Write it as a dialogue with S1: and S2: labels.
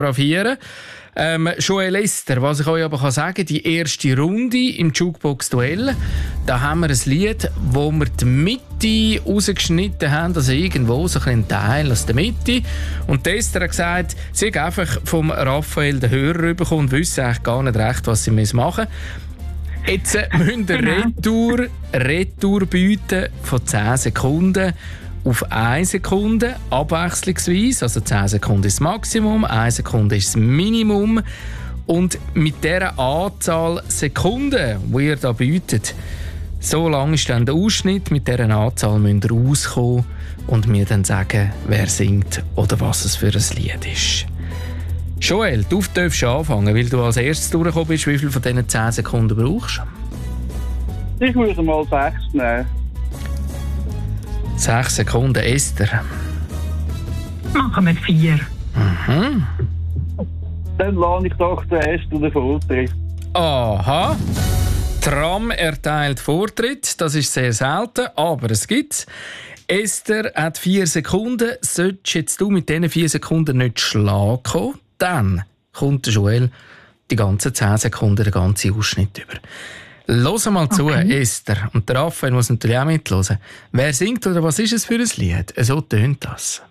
S1: fotografieren. Joel Esther, was ich euch aber sagen kann, die erste Runde im Jukebox-Duell, da haben wir ein Lied, wo wir die Mitte rausgeschnitten haben, also irgendwo so ein Teil aus der Mitte. Und Esther hat gesagt, sie hat einfach vom Raphael den Hörer bekommen und wüsste eigentlich gar nicht recht, was sie machen müssen. Jetzt müsst ihr Retour bieten von 10 Sekunden auf 1 Sekunde, abwechslungsweise. Also 10 Sekunden ist das Maximum, 1 Sekunde ist das Minimum. Und mit dieser Anzahl Sekunden, die ihr da bietet, so lang ist dann der Ausschnitt. Mit dieser Anzahl müsst ihr rauskommen und mir dann sagen, wer singt oder was es für ein Lied ist. Joel, du darfst anfangen, weil du als erstes durchgekommen bist. Wie viel von diesen 10 Sekunden brauchst du?
S2: Ich würde mal 6 nehmen.
S1: 6 Sekunden, Esther.
S3: Machen wir 4.
S1: Mhm.
S2: Dann lade ich doch den Esther den Vortritt.
S1: Aha. Tram erteilt Vortritt. Das ist sehr selten, aber es gibt's. Esther hat 4 Sekunden. Solltest jetzt du mit diesen 4 Sekunden nicht schlagen kommen, dann kommt der Joel die ganzen 10 Sekunden, den ganzen Ausschnitt über. Hör mal zu, Esther. Und der Raphael muss natürlich auch mithören. Wer singt oder was ist es für ein Lied? So tönt das.